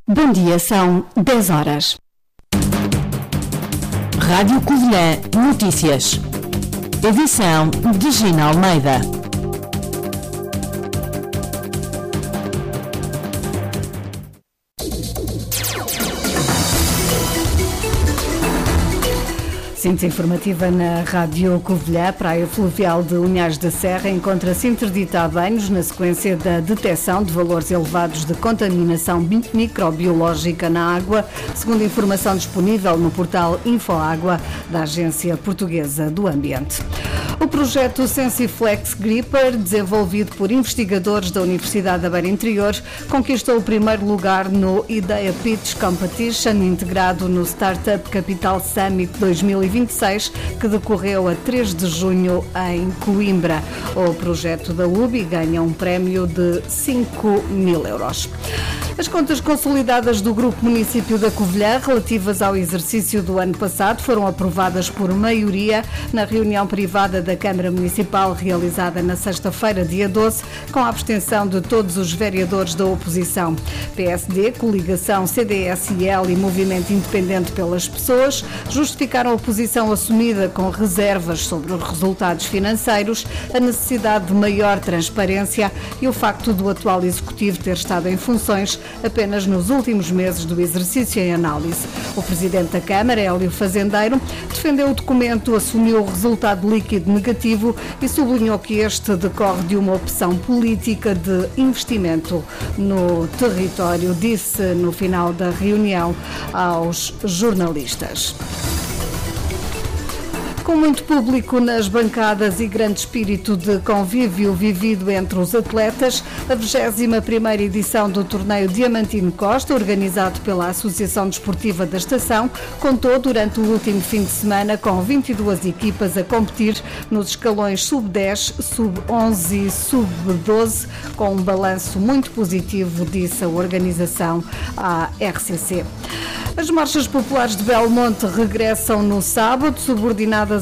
Bom dia, são 10 horas. Rádio Covilhã Notícias. Edição de Gina Almeida. Síntese informativa na Rádio Covilhã. Praia Fluvial de Unhais da Serra encontra-se interdita há banhos na sequência da detecção de valores elevados de contaminação microbiológica na água, segundo informação disponível no portal InfoAgua da Agência Portuguesa do Ambiente. O projeto Sensiflex Gripper, desenvolvido por investigadores da Universidade da Beira Interior, conquistou o primeiro lugar no Idea Pitch Competition, integrado no Startup Capital Summit 2026, que decorreu a 3 de junho em Coimbra. O projeto da UBI ganha um prémio de 5.000 euros. As contas consolidadas do Grupo Município da Covilhã, relativas ao exercício do ano passado, foram aprovadas por maioria na reunião privada da Câmara Municipal, realizada na sexta-feira, dia 12, com a abstenção de todos os vereadores da oposição. PSD, Coligação, CDS-IL e Movimento Independente pelas Pessoas justificaram a posição assumida com reservas sobre os resultados financeiros, a necessidade de maior transparência e o facto do atual Executivo ter estado em funções apenas nos últimos meses do exercício em análise. O Presidente da Câmara, Hélio Fazendeiro, defendeu o documento, assumiu o resultado líquido negativo e sublinhou que este decorre de uma opção política de investimento no território, disse no final da reunião aos jornalistas. Com muito público nas bancadas e grande espírito de convívio vivido entre os atletas, a 21ª edição do torneio Diamantino Costa, organizado pela Associação Desportiva da Estação, contou durante o último fim de semana com 22 equipas a competir nos escalões sub-10, sub-11 e sub-12, com um balanço muito positivo, disse a organização à RCC. As marchas populares de Belmonte regressam no sábado, subordinadas